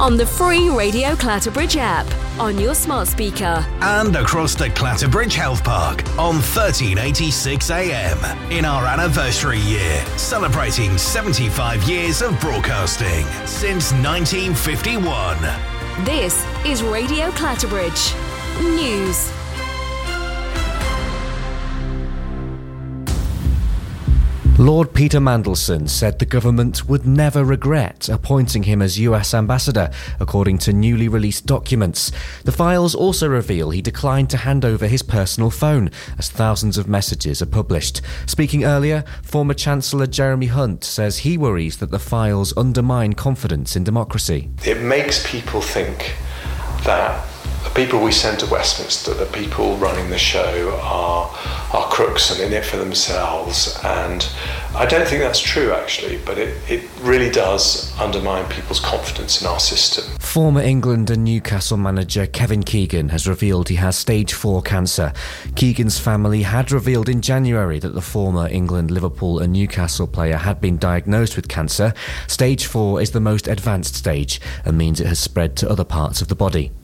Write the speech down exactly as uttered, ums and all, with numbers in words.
on the free Radio Clatterbridge app, on your smart speaker, and across the Clatterbridge Health Park on thirteen eighty-six A M in our anniversary year, celebrating seventy-five years of broadcasting since nineteen fifty-one. This is Radio Clatterbridge News. Lord Peter Mandelson said the government would never regret appointing him as U S ambassador, according to newly released documents. The files also reveal he declined to hand over his personal phone, as thousands of messages are published. Speaking earlier, former Chancellor Jeremy Hunt says he worries that the files undermine confidence in democracy. It makes people think that the people we send to Westminster, the people running the show, are are crooks and in it for themselves. And I don't think that's true, actually, but it, it really does undermine people's confidence in our system. Former England and Newcastle manager Kevin Keegan has revealed he has stage four cancer. Keegan's family had revealed in January that the former England, Liverpool and Newcastle player had been diagnosed with cancer. Stage four is the most advanced stage and means it has spread to other parts of the body.